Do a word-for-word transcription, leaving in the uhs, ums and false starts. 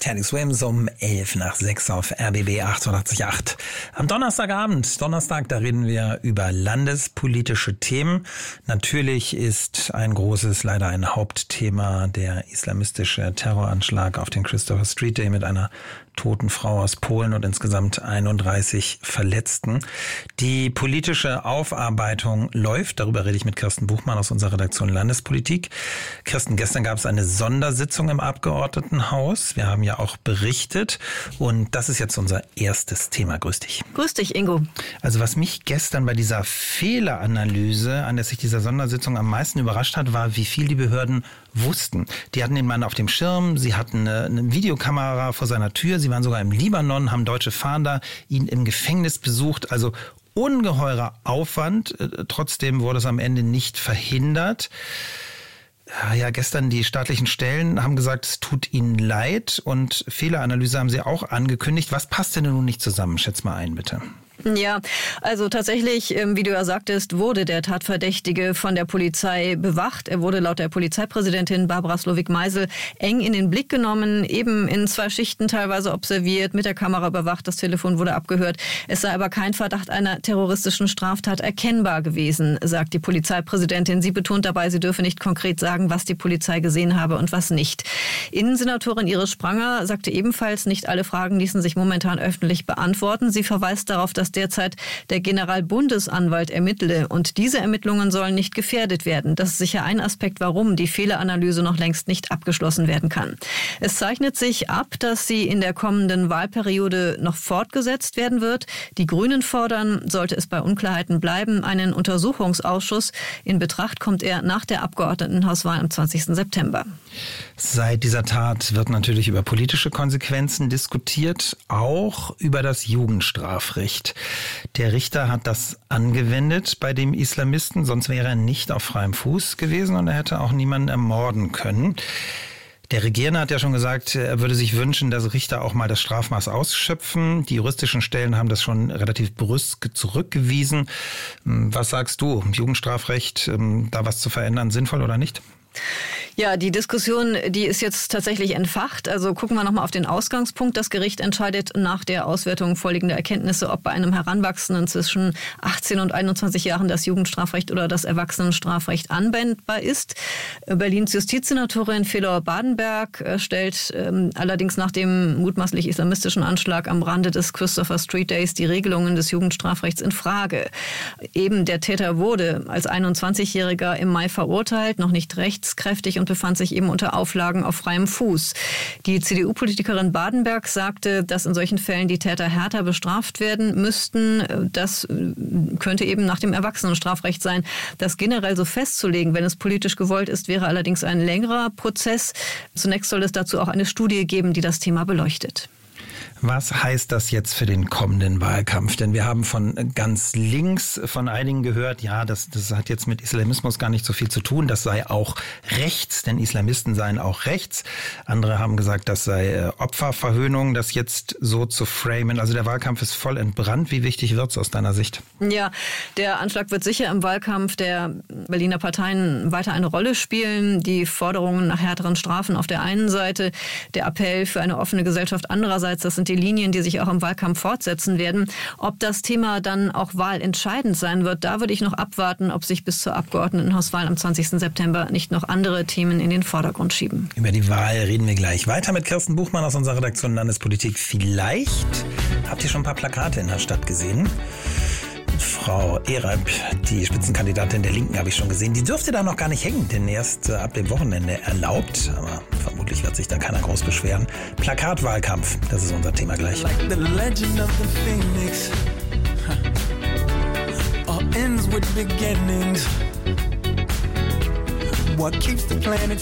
Teddy Swims um elf nach sechs auf R B B achtundachtzig Komma acht. Am Donnerstagabend, Donnerstag, da reden wir über landespolitische Themen. Natürlich ist ein großes, leider ein Hauptthema der islamistische Terroranschlag auf den Christopher Street Day mit einer toten Frau aus Polen und insgesamt einunddreißig Verletzten. Die politische Aufarbeitung läuft. Darüber rede ich mit Kirsten Buchmann aus unserer Redaktion Landespolitik. Kirsten, gestern gab es eine Sondersitzung im Abgeordnetenhaus. Wir haben ja auch berichtet und das ist jetzt unser erstes Thema. Grüß dich. Grüß dich, Ingo. Also was mich gestern bei dieser Fehleranalyse anlässlich dieser Sondersitzung am meisten überrascht hat, war, wie viel die Behörden wussten. Die hatten den Mann auf dem Schirm, sie hatten eine, eine Videokamera vor seiner Tür, sie waren sogar im Libanon, haben deutsche Fahnder ihn im Gefängnis besucht. Also ungeheurer Aufwand. Trotzdem wurde es am Ende nicht verhindert. Ja, gestern die staatlichen Stellen haben gesagt, es tut ihnen leid und Fehleranalyse haben sie auch angekündigt. Was passt denn nun nicht zusammen? Schätz mal ein, bitte. Ja, also tatsächlich, wie du ja sagtest, wurde der Tatverdächtige von der Polizei bewacht. Er wurde laut der Polizeipräsidentin Barbara Slowik-Meisel eng in den Blick genommen, eben in zwei Schichten teilweise observiert, mit der Kamera überwacht, das Telefon wurde abgehört. Es sei aber kein Verdacht einer terroristischen Straftat erkennbar gewesen, sagt die Polizeipräsidentin. Sie betont dabei, sie dürfe nicht konkret sagen, was die Polizei gesehen habe und was nicht. Innensenatorin Iris Spranger sagte ebenfalls, nicht alle Fragen ließen sich momentan öffentlich beantworten. Sie verweist darauf, dass derzeit der Generalbundesanwalt ermittle und diese Ermittlungen sollen nicht gefährdet werden. Das ist sicher ein Aspekt, warum die Fehleranalyse noch längst nicht abgeschlossen werden kann. Es zeichnet sich ab, dass sie in der kommenden Wahlperiode noch fortgesetzt werden wird. Die Grünen fordern, sollte es bei Unklarheiten bleiben, einen Untersuchungsausschuss. In Betracht kommt er nach der Abgeordnetenhauswahl am zwanzigsten September. Seit dieser Tat wird natürlich über politische Konsequenzen diskutiert, auch über das Jugendstrafrecht. Der Richter hat das angewendet bei dem Islamisten, sonst wäre er nicht auf freiem Fuß gewesen und er hätte auch niemanden ermorden können. Der Regierende hat ja schon gesagt, er würde sich wünschen, dass Richter auch mal das Strafmaß ausschöpfen. Die juristischen Stellen haben das schon relativ brüsk zurückgewiesen. Was sagst du? Jugendstrafrecht, da was zu verändern, sinnvoll oder nicht? Ja, die Diskussion, die ist jetzt tatsächlich entfacht. Also gucken wir nochmal auf den Ausgangspunkt. Das Gericht entscheidet nach der Auswertung vorliegender Erkenntnisse, ob bei einem Heranwachsenden zwischen achtzehn und einundzwanzig Jahren das Jugendstrafrecht oder das Erwachsenenstrafrecht anwendbar ist. Berlins Justizsenatorin Felor Badenberg stellt ähm, allerdings nach dem mutmaßlich islamistischen Anschlag am Rande des Christopher Street Days die Regelungen des Jugendstrafrechts in Frage. Eben der Täter wurde als einundzwanzigjähriger im Mai verurteilt, noch nicht rechtskräftig und befand sich eben unter Auflagen auf freiem Fuß. Die C D U-Politikerin Badenberg sagte, dass in solchen Fällen die Täter härter bestraft werden müssten. Das könnte eben nach dem Erwachsenenstrafrecht sein. Das generell so festzulegen, wenn es politisch gewollt ist, wäre allerdings ein längerer Prozess. Zunächst soll es dazu auch eine Studie geben, die das Thema beleuchtet. Was heißt das jetzt für den kommenden Wahlkampf? Denn wir haben von ganz links von einigen gehört, ja, das, das hat jetzt mit Islamismus gar nicht so viel zu tun. Das sei auch rechts, denn Islamisten seien auch rechts. Andere haben gesagt, das sei Opferverhöhnung, das jetzt so zu framen. Also der Wahlkampf ist voll entbrannt. Wie wichtig wird es aus deiner Sicht? Ja, der Anschlag wird sicher im Wahlkampf der Berliner Parteien weiter eine Rolle spielen. Die Forderungen nach härteren Strafen auf der einen Seite, der Appell für eine offene Gesellschaft andererseits, das sind die Linien, die sich auch im Wahlkampf fortsetzen werden. Ob das Thema dann auch wahlentscheidend sein wird, da würde ich noch abwarten, ob sich bis zur Abgeordnetenhauswahl am zwanzigsten September nicht noch andere Themen in den Vordergrund schieben. Über die Wahl reden wir gleich weiter mit Kirsten Buchmann aus unserer Redaktion Landespolitik. Vielleicht habt ihr schon ein paar Plakate in der Stadt gesehen. Frau Ereb, die Spitzenkandidatin der Linken, habe ich schon gesehen. Die dürfte da noch gar nicht hängen, denn erst ab dem Wochenende erlaubt. Aber vermutlich wird sich da keiner groß beschweren. Plakatwahlkampf, das ist unser Thema gleich. Like the legend of the Phoenix. All ends with beginnings. What keeps the planet